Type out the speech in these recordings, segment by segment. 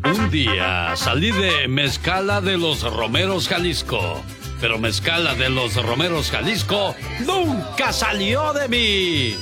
Un día salí de Mezcala de los Romeros, Jalisco. Pero Mezcala de los Romeros, Jalisco nunca salió de mí.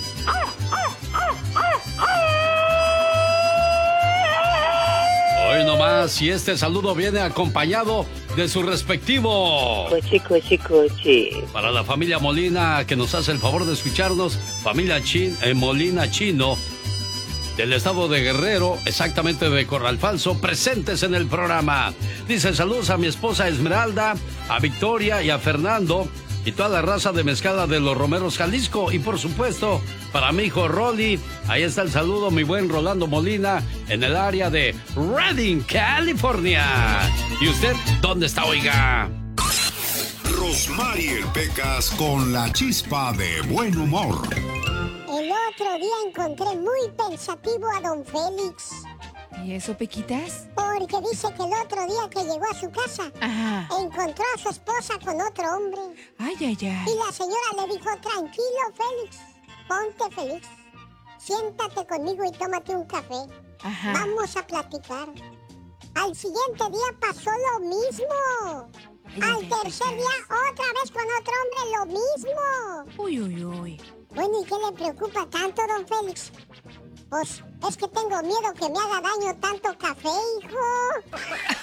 Hoy nomás, y este saludo viene acompañado de su respectivo. Cochi. Para la familia Molina, que nos hace el favor de escucharnos, familia Molina Chino, del estado de Guerrero, exactamente de Corral Falso, presentes en el programa. Dice saludos a mi esposa Esmeralda, a Victoria y a Fernando y toda la raza de Mezcala de los Romeros, Jalisco. Y por supuesto, para mi hijo Rolly, ahí está el saludo, mi buen Rolando Molina, en el área de Redding, California. ¿Y usted dónde está, oiga? Rosmarie Pecas con la chispa de buen humor. El otro día encontré muy pensativo a don Félix. ¿Y eso, Pequitas? Porque dice que el otro día que llegó a su casa, encontró a su esposa con otro hombre. Ay. Y la señora le dijo, tranquilo, Félix, ponte feliz. Siéntate conmigo y tómate un café. Vamos a platicar. Al siguiente día pasó lo mismo. Al tercer día, otra vez con otro hombre, lo mismo. Uy. Bueno, ¿y qué le preocupa tanto, don Félix? Pues es que tengo miedo que me haga daño tanto café, hijo.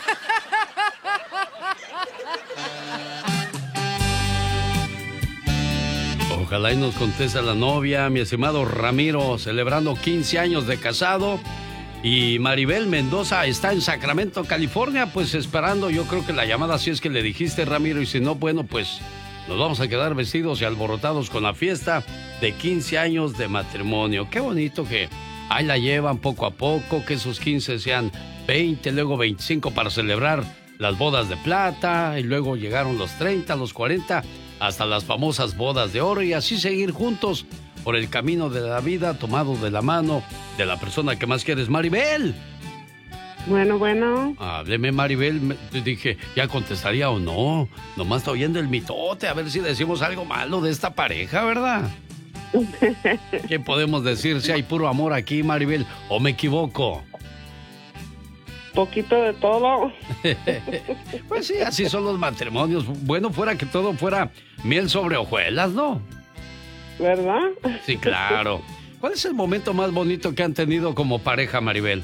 Ojalá y nos conteste la novia, mi estimado Ramiro, celebrando 15 años de casado. Y Maribel Mendoza está en Sacramento, California, pues esperando, yo creo que la llamada, si es que le dijiste, Ramiro, y si no, bueno, pues nos vamos a quedar vestidos y alborotados con la fiesta de 15 años de matrimonio. Qué bonito que ahí la llevan poco a poco, que esos 15 sean 20, luego 25 para celebrar las bodas de plata, y luego llegaron los 30, los 40, hasta las famosas bodas de oro, y así seguir juntos por el camino de la vida, tomado de la mano de la persona que más quieres. Maribel. Bueno. Hábleme, Maribel. Dije, ¿ya contestaría o no? Nomás está oyendo el mitote, a ver si decimos algo malo de esta pareja, ¿verdad? ¿Qué podemos decir si hay puro amor aquí, Maribel? ¿O me equivoco? Poquito de todo. Pues sí, así son los matrimonios. Bueno, fuera que todo fuera miel sobre hojuelas, ¿no? ¿Verdad? Sí, claro. ¿Cuál es el momento más bonito que han tenido como pareja, Maribel?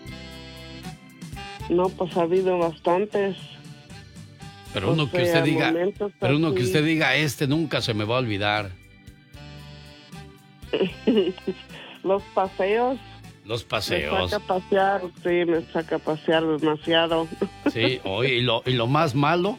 No, pues ha habido bastantes. Pero uno que usted diga, que usted diga, este nunca se me va a olvidar. Los paseos. Los paseos. Me saca a pasear, sí, me saca a pasear demasiado. Sí, oye, ¿y lo más malo?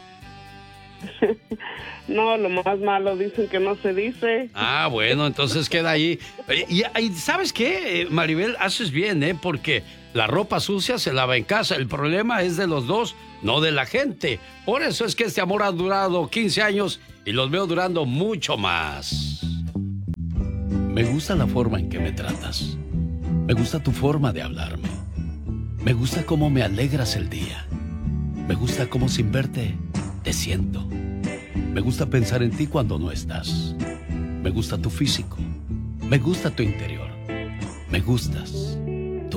No, lo más malo dicen que no se dice. Ah, bueno, entonces queda ahí. Y ¿sabes qué, Maribel? Haces bien, ¿eh? Porque la ropa sucia se lava en casa. El problema es de los dos, no de la gente. Por eso es que este amor ha durado 15 años y los veo durando mucho más. Me gusta la forma en que me tratas. Me gusta tu forma de hablarme. Me gusta cómo me alegras el día. Me gusta cómo sin verte te siento. Me gusta pensar en ti cuando no estás. Me gusta tu físico. Me gusta tu interior. Me gustas.